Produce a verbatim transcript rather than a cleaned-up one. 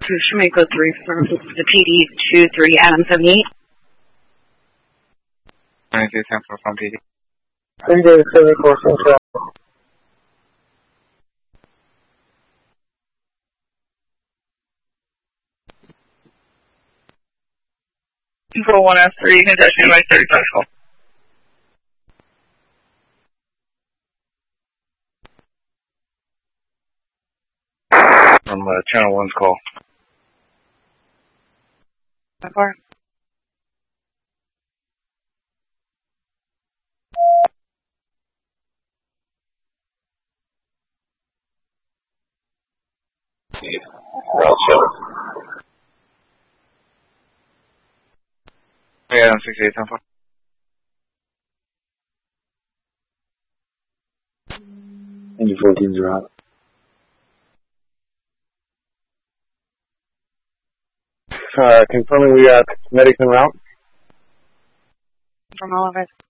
to Shemako three from the P D two three Adam seventy-eight. ninety-two ten four from P D. three days seventy-four Central. Control one F three, you can touch me by thirty-five call. From uh, channel one's call. How far? Route seven. Yeah, sixty-eight ten four. Indy fourteens are out. Uh, confirming we got medics en route. From all of us.